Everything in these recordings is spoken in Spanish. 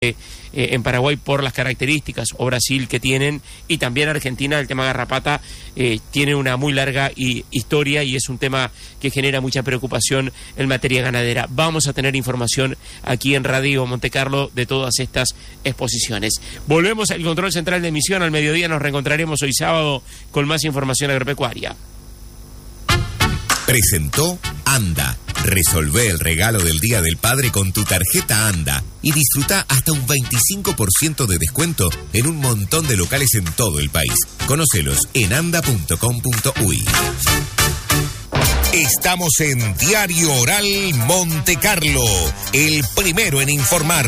en Paraguay por las características, o Brasil que tienen, y también Argentina, el tema garrapata tiene una muy larga historia y es un tema que genera mucha preocupación en materia ganadera. Vamos a tener información aquí en Radio Montecarlo de todas estas exposiciones. Volvemos al control central de emisión, al mediodía nos reencontraremos hoy sábado con más información agropecuaria. Presentó ANDA. Resolvé el regalo del Día del Padre con tu tarjeta ANDA y disfruta hasta un 25% de descuento en un montón de locales en todo el país. Conócelos en anda.com.uy. Estamos en Diario Oral Montecarlo, el primero en informar.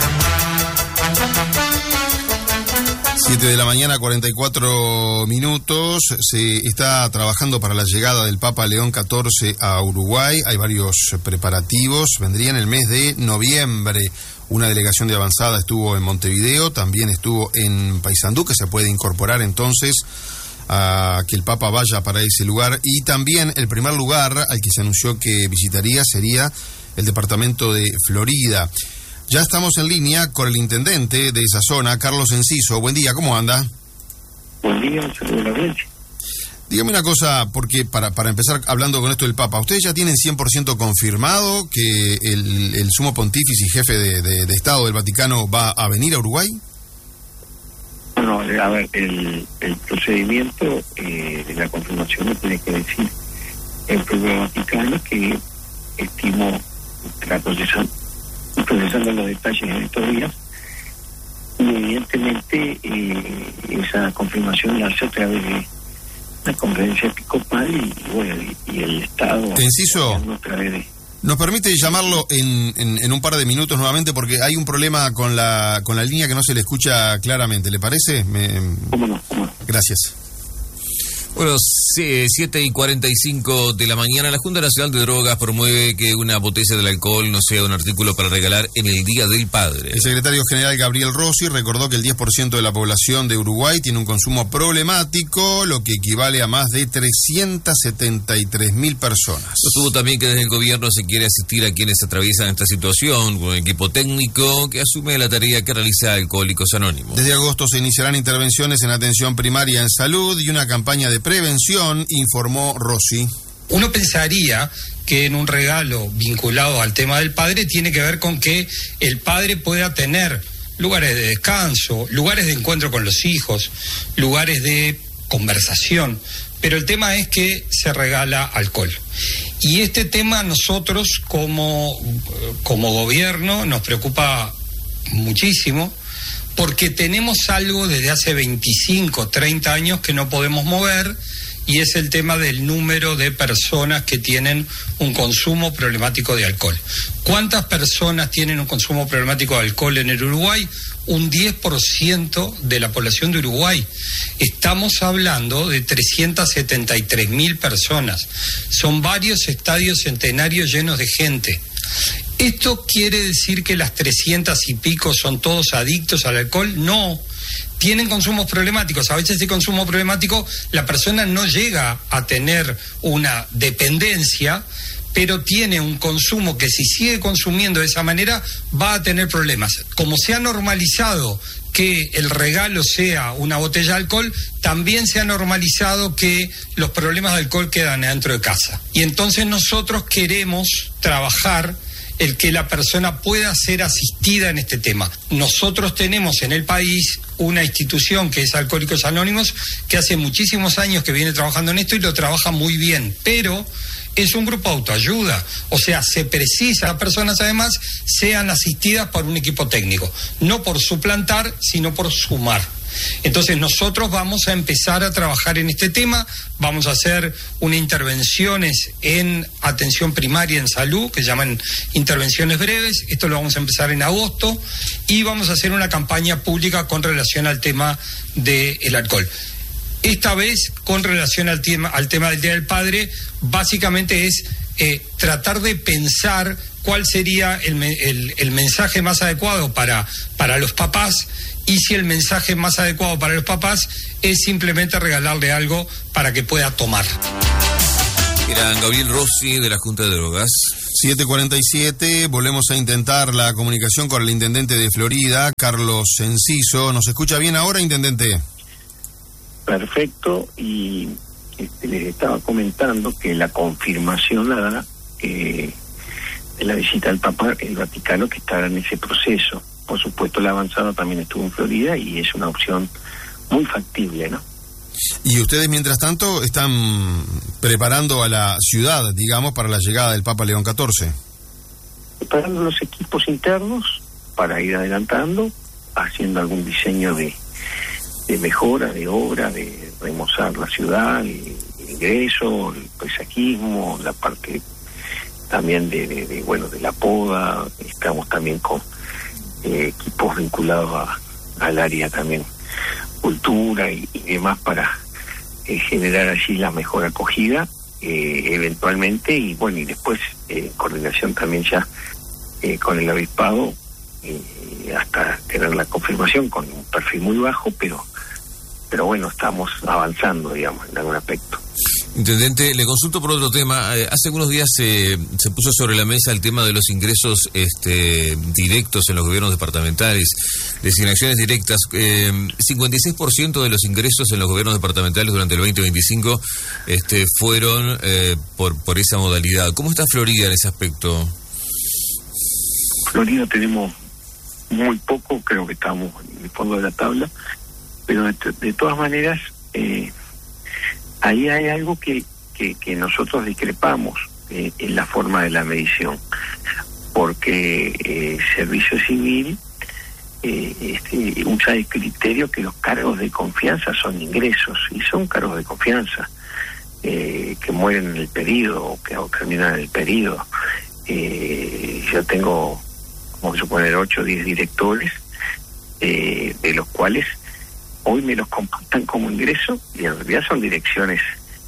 7 de la mañana, 44 minutos. Se está trabajando para la llegada del Papa León XIV a Uruguay. Hay varios preparativos. Vendría en el mes de noviembre. Una delegación de avanzada estuvo en Montevideo, también estuvo en Paysandú, que se puede incorporar entonces a que el Papa vaya para ese lugar. Y también el primer lugar al que se anunció que visitaría sería el departamento de Florida. Ya estamos en línea con el intendente de esa zona, Carlos Enciso. Buen día, ¿cómo anda? Buen día, un saludo a la audiencia. Dígame una cosa, porque para empezar hablando con esto del Papa, ¿ustedes ya tienen 100% confirmado que el sumo pontífice y jefe de Estado del Vaticano va a venir a Uruguay? Bueno, a ver, el procedimiento de la confirmación no tiene que decir el propio Vaticano, que estimó que la procesando los detalles en estos días, y evidentemente esa confirmación la hace a través de la conferencia episcopal y el Estado. Enciso, ¿nos permite llamarlo en un par de minutos nuevamente? Porque hay un problema con la línea que no se le escucha claramente, ¿le parece? ¿Cómo no? Gracias. Bueno, 7:45 de la mañana, la Junta Nacional de Drogas promueve que una botella de alcohol no sea un artículo para regalar en el Día del Padre. El secretario general Gabriel Rossi recordó que el 10% de la población de Uruguay tiene un consumo problemático, lo que equivale a más de 373.000 personas. Sostuvo también que desde el gobierno se quiere asistir a quienes atraviesan esta situación con un equipo técnico que asume la tarea que realiza Alcohólicos Anónimos. Desde agosto se iniciarán intervenciones en atención primaria en salud y una campaña de prevención, informó Rossi. Uno pensaría que en un regalo vinculado al tema del padre tiene que ver con que el padre pueda tener lugares de descanso, lugares de encuentro con los hijos, lugares de conversación, pero el tema es que se regala alcohol. Y este tema a nosotros como gobierno nos preocupa muchísimo, porque tenemos algo desde hace 25, 30 años que no podemos mover, y es el tema del número de personas que tienen un consumo problemático de alcohol. ¿Cuántas personas tienen un consumo problemático de alcohol en el Uruguay? Un 10% de la población de Uruguay. Estamos hablando de 373.000 personas. Son varios estadios centenarios llenos de gente. ¿Esto quiere decir que las 300 y pico son todos adictos al alcohol? No, tienen consumos problemáticos. A veces ese consumo problemático, la persona no llega a tener una dependencia, pero tiene un consumo que si sigue consumiendo de esa manera va a tener problemas. Como se ha normalizado que el regalo sea una botella de alcohol, también se ha normalizado que los problemas de alcohol quedan dentro de casa. Y entonces nosotros queremos trabajar el que la persona pueda ser asistida en este tema. Nosotros tenemos en el país una institución que es Alcohólicos Anónimos, que hace muchísimos años que viene trabajando en esto y lo trabaja muy bien, pero es un grupo de autoayuda, o sea, se precisa que las personas además sean asistidas por un equipo técnico, no por suplantar, sino por sumar. Entonces nosotros vamos a empezar a trabajar en este tema, vamos a hacer unas intervenciones en atención primaria en salud, que llaman intervenciones breves, esto lo vamos a empezar en agosto, y vamos a hacer una campaña pública con relación al tema del alcohol. Esta vez, con relación al tema del Día del Padre, básicamente es tratar de pensar cuál sería el mensaje más adecuado para los papás, y si el mensaje más adecuado para los papás es simplemente regalarle algo para que pueda tomar. Era Gabriel Rossi de la Junta de Drogas. 7:47, volvemos a intentar la comunicación con el intendente de Florida, Carlos Enciso. ¿Nos escucha bien ahora, intendente? Perfecto, y les estaba comentando que la confirmación la da de la visita del Papa, el Vaticano, que está en ese proceso. Por supuesto, la avanzada también estuvo en Florida y es una opción muy factible, ¿no? Y ustedes, mientras tanto, están preparando a la ciudad, digamos, para la llegada del Papa León XIV. Preparando los equipos internos para ir adelantando, haciendo algún diseño de mejora, de obra, de remozar la ciudad, el ingreso, el paisajismo, la parte también de la poda. Estamos también con equipos vinculados al área también cultura y demás para generar allí la mejor acogida eventualmente, y bueno, y después coordinación también ya con el obispado hasta tener la confirmación con un perfil muy bajo, pero bueno, estamos avanzando, digamos, en algún aspecto. Intendente, le consulto por otro tema. Hace algunos días se puso sobre la mesa el tema de los ingresos directos en los gobiernos departamentales, designaciones directas. 56% de los ingresos en los gobiernos departamentales durante el 2025 fueron por esa modalidad. ¿Cómo está Florida en ese aspecto? Florida tenemos muy poco, creo que estamos en el fondo de la tabla, pero de todas maneras ahí hay algo que nosotros discrepamos en la forma de la medición, porque Servicio Civil usa el criterio que los cargos de confianza son ingresos, y son cargos de confianza que mueren en el periodo o que terminan en el periodo. Yo tengo, vamos a suponer, 8 o 10 directores, de los cuales hoy me los computan como ingreso, y en realidad son direcciones,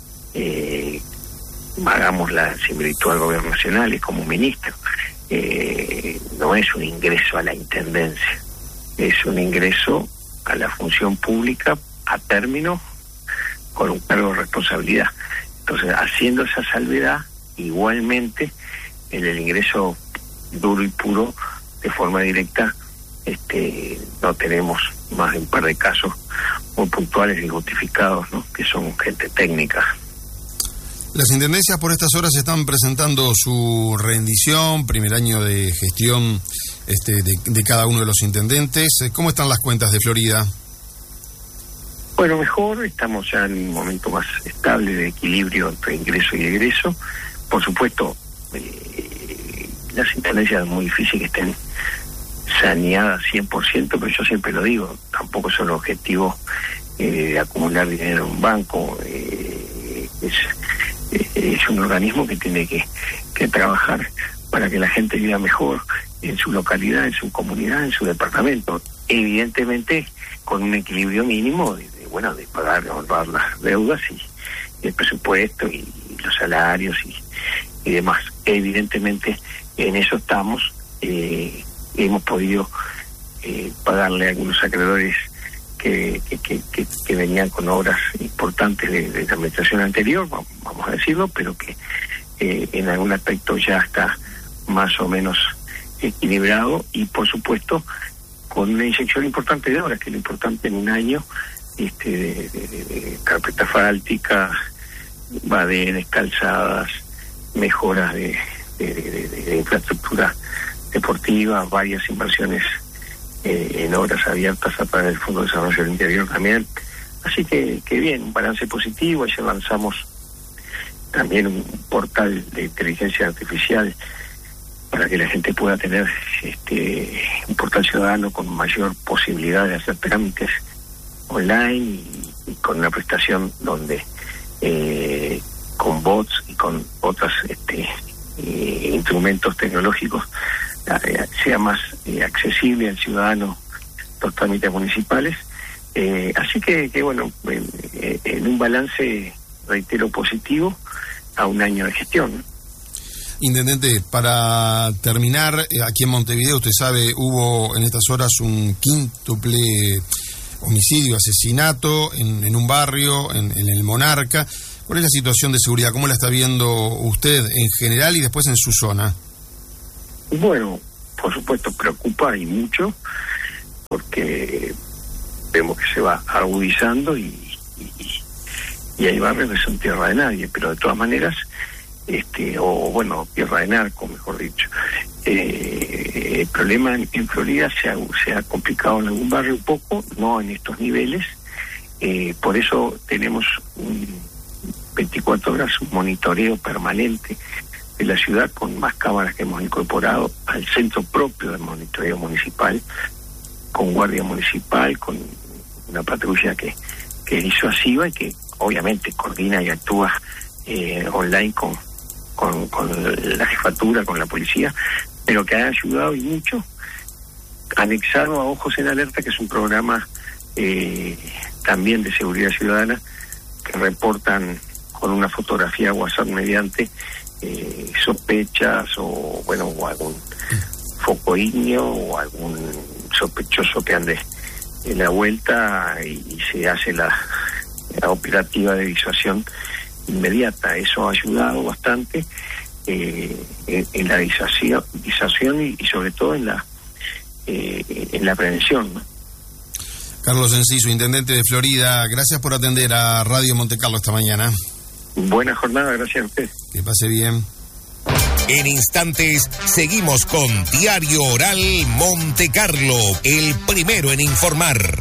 hagamos la similitud al gobierno nacional, es como un ministro. No es un ingreso a la intendencia, es un ingreso a la función pública a término con un cargo de responsabilidad. Entonces, haciendo esa salvedad, igualmente en el ingreso duro y puro de forma directa, no tenemos más de un par de casos muy puntuales y justificados, ¿no?, que son gente técnica. Las intendencias por estas horas están presentando su rendición, primer año de gestión de cada uno de los intendentes. ¿Cómo están las cuentas de Florida? Bueno, mejor, estamos ya en un momento más estable de equilibrio entre ingreso y egreso. Por supuesto, las intendencias es muy difícil que estén saneadas 100%, pero yo siempre lo digo, tampoco es un objetivo de acumular dinero en un banco. Es un organismo que tiene que trabajar para que la gente viva mejor en su localidad, en su comunidad, en su departamento, evidentemente con un equilibrio mínimo de honrar las deudas y el presupuesto y los salarios y demás. Evidentemente en eso estamos. Hemos podido pagarle a algunos acreedores que venían con obras importantes de la administración anterior, vamos a decirlo, pero que en algún aspecto ya está más o menos equilibrado, y por supuesto con una inyección importante de obras, que es lo importante en un año, de carpeta asfáltica, badenes, calzadas, mejoras de infraestructura deportiva, varias inversiones en obras abiertas a través del Fondo de Desarrollo del Interior también. Así que bien, un balance positivo. Ayer lanzamos también un portal de inteligencia artificial para que la gente pueda tener un portal ciudadano con mayor posibilidad de hacer trámites online y con una prestación donde con bots y con otros instrumentos tecnológicos sea más accesible al ciudadano los trámites municipales. Así que bueno, en un balance, reitero, positivo a un año de gestión. Intendente, para terminar, aquí en Montevideo, usted sabe, hubo en estas horas un quíntuple homicidio, asesinato en un barrio, en el Monarca. ¿Cuál es la situación de seguridad? ¿Cómo la está viendo usted en general y después en su zona? Bueno, por supuesto preocupa y mucho, porque vemos que se va agudizando y hay barrios que son tierra de nadie, pero de todas maneras, tierra de narco, mejor dicho. El problema en Florida se ha complicado en algún barrio un poco, no en estos niveles, por eso tenemos 24 horas un monitoreo permanente de la ciudad, con más cámaras que hemos incorporado al centro propio del monitoreo municipal, con guardia municipal, con una patrulla que es disuasiva y que obviamente coordina y actúa online con la jefatura, con la policía, pero que ha ayudado y mucho, anexado a Ojos en Alerta, que es un programa también de seguridad ciudadana, que reportan con una fotografía WhatsApp mediante sospechas o algún foco ígneo o algún sospechoso que ande en la vuelta, y se hace la operativa de disuasión inmediata. Eso ha ayudado bastante en la disuasión y sobre todo en la prevención, ¿no? Carlos Enciso, intendente de Florida, gracias por atender a Radio Monte Carlo esta mañana. Buena jornada, gracias a usted. Que pase bien. En instantes seguimos con Diario Oral Monte Carlo, el primero en informar.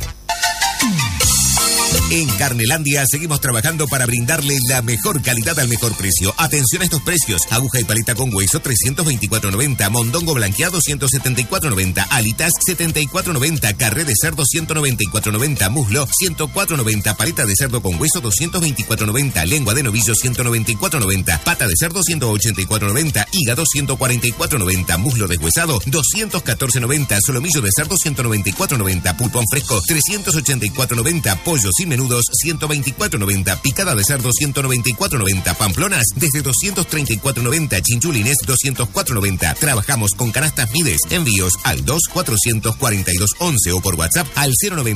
En Carnelandia seguimos trabajando para brindarle la mejor calidad al mejor precio. Atención a estos precios: aguja y paleta con hueso 324.90, mondongo blanqueado 174.90, alitas 74.90, carré de cerdo 194.90, muslo 104.90, paleta de cerdo con hueso 224.90, lengua de novillo 194.90, pata de cerdo 184.90, hígado 144.90, muslo deshuesado 214.90, solomillo de cerdo 194.90, pulpón fresco 384.90, pollo sin menudos 124.90, picada de cerdo 194.90, pamplonas desde 234.90, chinchulines 204.90. Trabajamos con canastas Mides. Envíos al 244211 o por WhatsApp al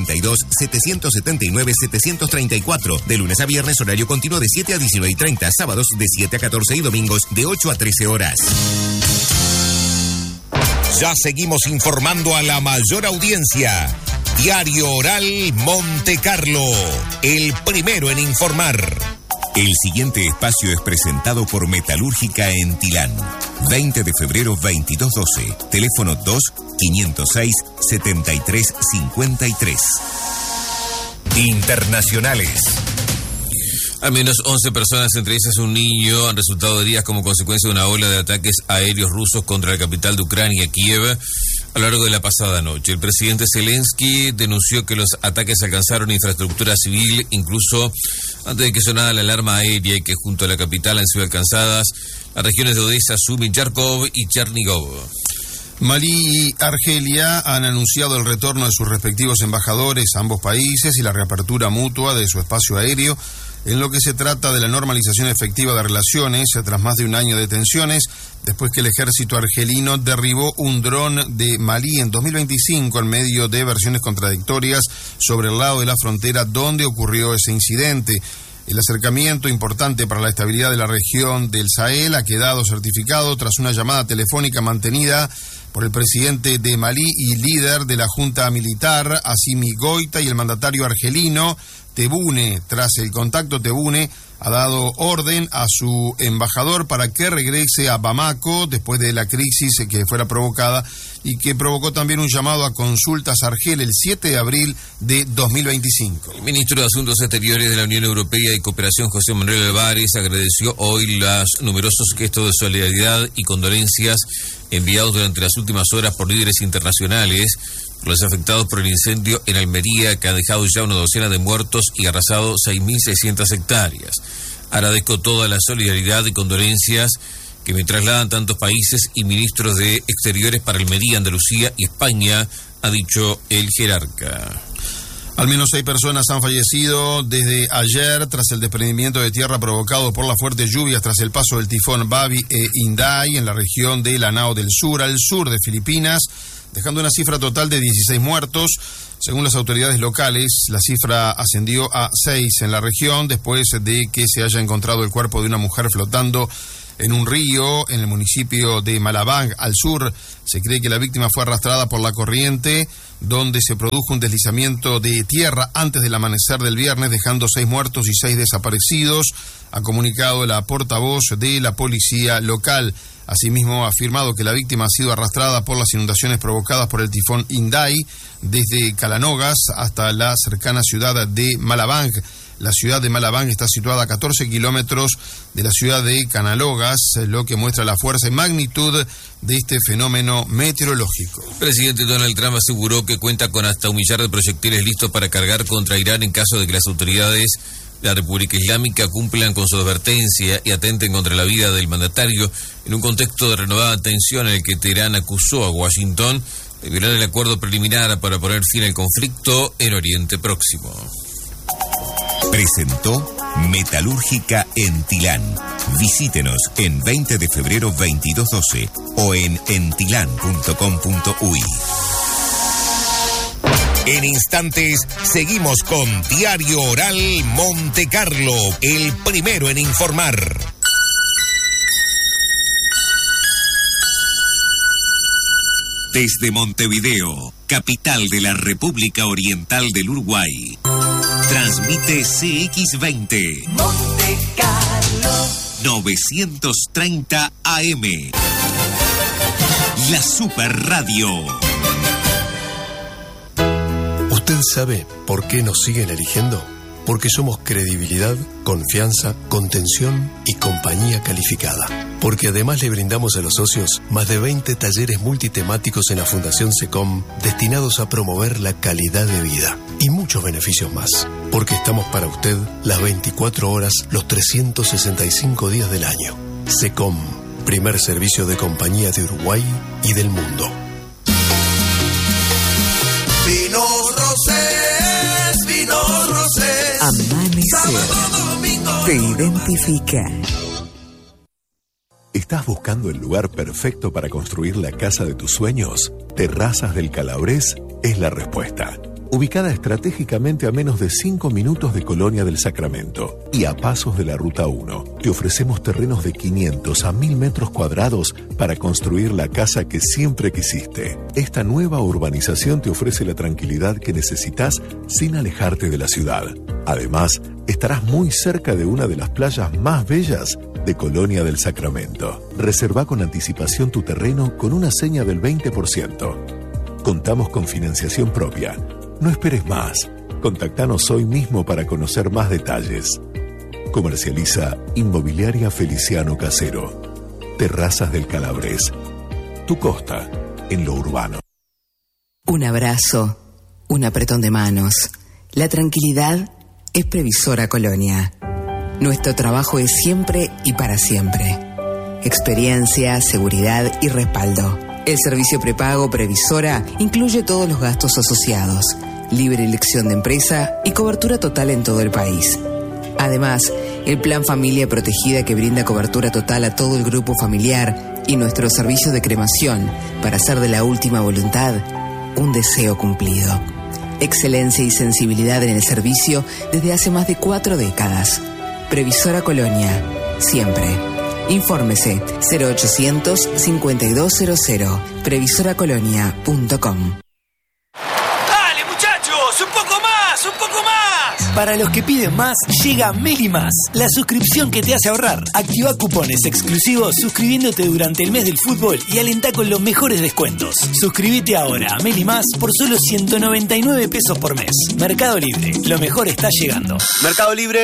092-779-734. De lunes a viernes, horario continuo de 7 a 19:30, sábados de 7 a 14 y domingos de 8 a 13 horas. Ya seguimos informando a la mayor audiencia. Diario Oral Monte Carlo, el primero en informar. El siguiente espacio es presentado por Metalúrgica en Tilán. 20 de febrero 2212. Teléfono 2-506-7353. Internacionales. Al menos 11 personas, entre ellas un niño, han resultado heridas como consecuencia de una ola de ataques aéreos rusos contra la capital de Ucrania, Kiev, a lo largo de la pasada noche. El presidente Zelensky denunció que los ataques alcanzaron infraestructura civil, incluso antes de que sonara la alarma aérea, y que junto a la capital han sido alcanzadas las regiones de Odessa, Sumi, Kharkov y Chernigov. Malí y Argelia han anunciado el retorno de sus respectivos embajadores a ambos países y la reapertura mutua de su espacio aéreo, en lo que se trata de la normalización efectiva de relaciones tras más de un año de tensiones, después que el ejército argelino derribó un dron de Malí en 2025 en medio de versiones contradictorias sobre el lado de la frontera donde ocurrió ese incidente. El acercamiento importante para la estabilidad de la región del Sahel ha quedado certificado tras una llamada telefónica mantenida por el presidente de Malí y líder de la junta militar, Assimi Goïta, y el mandatario argelino, Tebboune. Tras el contacto, Tebboune ha dado orden a su embajador para que regrese a Bamako después de la crisis que fuera provocada y que provocó también un llamado a consultas a Argel el 7 de abril de 2025. El ministro de Asuntos Exteriores de la Unión Europea y Cooperación, José Manuel Álvarez, agradeció hoy los numerosos gestos de solidaridad y condolencias enviados durante las últimas horas por líderes internacionales por los afectados por el incendio en Almería, que ha dejado ya una docena de muertos y arrasado 6.600 hectáreas. Agradezco toda la solidaridad y condolencias que me trasladan tantos países y ministros de Exteriores para Almería, Andalucía y España, ha dicho el jerarca. Al menos 6 personas han fallecido desde ayer tras el desprendimiento de tierra provocado por las fuertes lluvias tras el paso del tifón Babi e Indai en la región de Lanao del Sur, al sur de Filipinas, dejando una cifra total de 16 muertos. Según las autoridades locales, la cifra ascendió a 6 en la región después de que se haya encontrado el cuerpo de una mujer flotando en un río en el municipio de Malabang, al sur. Se cree que la víctima fue arrastrada por la corriente, donde se produjo un deslizamiento de tierra antes del amanecer del viernes, dejando 6 muertos y 6 desaparecidos, ha comunicado la portavoz de la policía local. Asimismo, ha afirmado que la víctima ha sido arrastrada por las inundaciones provocadas por el tifón Indai desde Calanogas hasta la cercana ciudad de Malabang. La ciudad de Malabang está situada a 14 kilómetros de la ciudad de Calanogas, lo que muestra la fuerza y magnitud de este fenómeno meteorológico. El presidente Donald Trump aseguró que cuenta con hasta 1 millar de proyectiles listos para cargar contra Irán en caso de que las autoridades de la República Islámica cumplan con su advertencia y atenten contra la vida del mandatario en un contexto de renovada tensión en el que Teherán acusó a Washington de violar el acuerdo preliminar para poner fin al conflicto en Oriente Próximo. Presentó Metalúrgica Entilán. Visítenos en 20 de febrero 2212 o en entilán.com.uy. En instantes seguimos con Diario Oral Monte Carlo, el primero en informar. Desde Montevideo, capital de la República Oriental del Uruguay, transmite CX20 Monte Carlo 930 AM, la Super Radio. ¿Usted sabe por qué nos siguen eligiendo? Porque somos credibilidad, confianza, contención y compañía calificada. Porque además le brindamos a los socios más de 20 talleres multitemáticos en la Fundación SECOM destinados a promover la calidad de vida y muchos beneficios más. Porque estamos para usted las 24 horas, los 365 días del año. SECOM, primer servicio de compañía de Uruguay y del mundo. Vinos Rosés, Vinos Rosés. Amanecer te identifica. ¿Estás buscando el lugar perfecto para construir la casa de tus sueños? Terrazas del Calabrés es la respuesta. Ubicada estratégicamente a menos de 5 minutos de Colonia del Sacramento y a pasos de la Ruta 1, te ofrecemos terrenos de 500 a 1000 metros cuadrados para construir la casa que siempre quisiste. Esta nueva urbanización te ofrece la tranquilidad que necesitas sin alejarte de la ciudad. Además, estarás muy cerca de una de las playas más bellas de Colonia del Sacramento. Reserva con anticipación tu terreno con una seña del 20%. Contamos con financiación propia. No esperes más. Contactanos hoy mismo para conocer más detalles. Comercializa Inmobiliaria Feliciano Casero. Terrazas del Calabrés. Tu costa en lo urbano. Un abrazo, un apretón de manos. La tranquilidad es Previsora Colonia. Nuestro trabajo es siempre y para siempre. Experiencia, seguridad y respaldo. El servicio prepago Previsora incluye todos los gastos asociados, libre elección de empresa y cobertura total en todo el país. Además, el Plan Familia Protegida que brinda cobertura total a todo el grupo familiar y nuestro servicio de cremación para hacer de la última voluntad un deseo cumplido. Excelencia y sensibilidad en el servicio desde hace más de 4 décadas. Previsora Colonia, siempre. Infórmese 0800 5200 previsoracolonia.com. ¡Dale, muchachos! ¡Un poco más! ¡Un poco más! Para los que piden más, llega Meli Más, la suscripción que te hace ahorrar. Activa cupones exclusivos suscribiéndote durante el mes del fútbol y alentá con los mejores descuentos. Suscríbete ahora a Meli Más por solo 199 pesos por mes. Mercado Libre, lo mejor está llegando. Mercado Libre.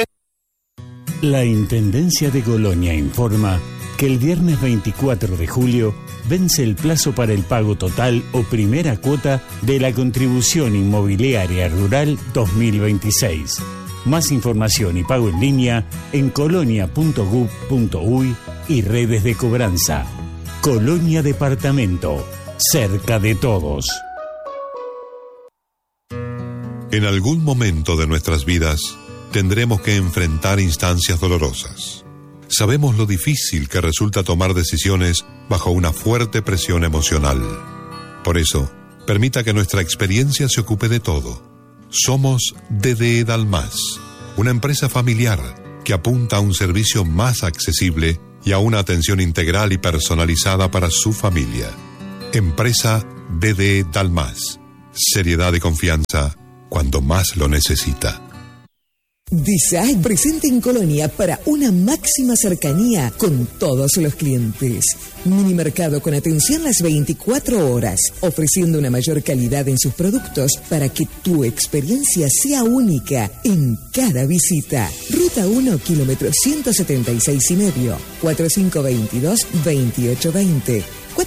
La Intendencia de Colonia informa que el viernes 24 de julio vence el plazo para el pago total o primera cuota de la Contribución Inmobiliaria Rural 2026. Más información y pago en línea en colonia.gov.uy y redes de cobranza. Colonia Departamento, cerca de todos. En algún momento de nuestras vidas tendremos que enfrentar instancias dolorosas. Sabemos lo difícil que resulta tomar decisiones bajo una fuerte presión emocional. Por eso, permita que nuestra experiencia se ocupe de todo. Somos DDE Dalmas, una empresa familiar que apunta a un servicio más accesible y a una atención integral y personalizada para su familia. Empresa BD Dalmas. Seriedad y confianza cuando más lo necesita. Design presente en Colonia para una máxima cercanía con todos los clientes. Minimercado con atención las 24 horas, ofreciendo una mayor calidad en sus productos para que tu experiencia sea única en cada visita. Ruta 1, kilómetro 176,5, 4522-2820,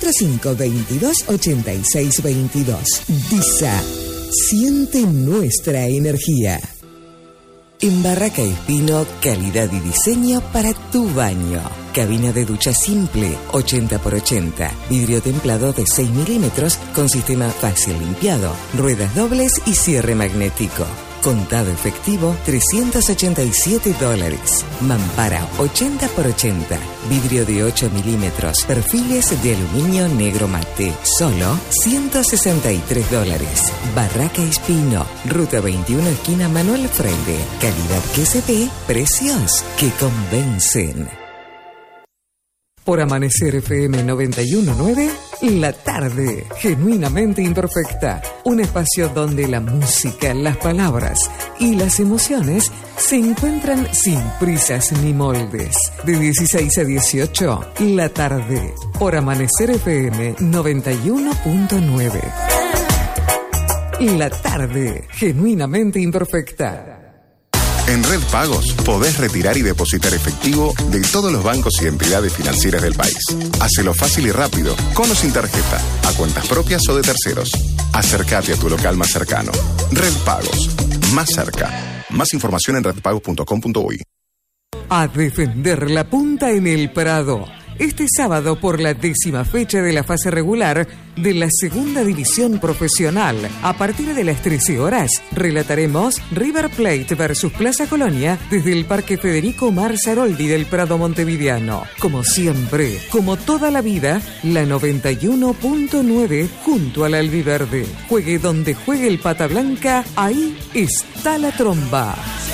4522-8622. DISA, siente nuestra energía. En Barraca Espino, calidad y diseño para tu baño. Cabina de ducha simple, 80x80. Vidrio templado de 6 milímetros con sistema fácil limpiado. Ruedas dobles y cierre magnético. Contado efectivo, $387. Mampara 80x80. Vidrio de 8 milímetros. Perfiles de aluminio negro mate. Solo $163. Barraca Espino. Ruta 21, esquina Manuel Freire. Calidad que se ve, precios que convencen. Por Amanecer FM 91.9, la tarde, genuinamente imperfecta. Un espacio donde la música, las palabras y las emociones se encuentran sin prisas ni moldes. De 16 a 18, la tarde. Por Amanecer FM 91.9. La tarde, genuinamente imperfecta. En Red Pagos podés retirar y depositar efectivo de todos los bancos y entidades financieras del país. Hacelo fácil y rápido, con o sin tarjeta, a cuentas propias o de terceros. Acércate a tu local más cercano. Red Pagos, más cerca. Más información en redpagos.com.uy. A defender la punta en el Prado. Este sábado por la 10ª fecha de la fase regular de la Segunda División Profesional. A partir de las 13 horas, relataremos River Plate versus Plaza Colonia desde el Parque Federico Marzaroldi del Prado montevideano. Como siempre, como toda la vida, la 91.9 junto al albiverde. Juegue donde juegue el Pata Blanca, ahí está la tromba.